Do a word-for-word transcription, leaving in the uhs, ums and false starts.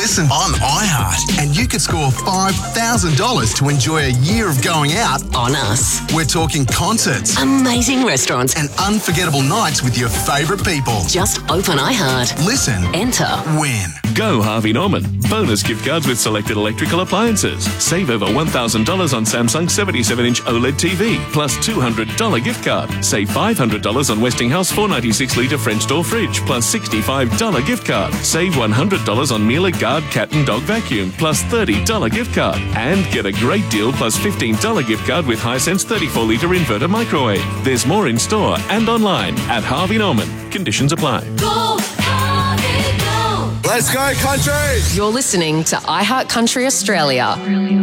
Listen on iHeart and you could score five thousand dollars to enjoy a year of going out On us. We're talking concerts Amazing restaurants. and unforgettable nights with your favourite people. Just open iHeart. Listen, Enter. win. Go Harvey Norman. Bonus gift cards with selected electrical appliances. Save over one thousand dollars on Samsung seventy-seven inch OLED T V, plus two hundred dollars gift card. Save five hundred dollars on Westinghouse four ninety-six litre French door fridge, plus sixty-five dollars gift card. Save one hundred dollars on Miele Guard cat and dog vacuum, plus thirty dollars gift card. And get a great deal plus fifteen dollars gift card with Hisense thirty-four litre inverter microwave. There's more in store and online at Harvey Norman. Conditions apply. Go, Harvey, go. Let's go, country! You're listening to iHeart Country Australia.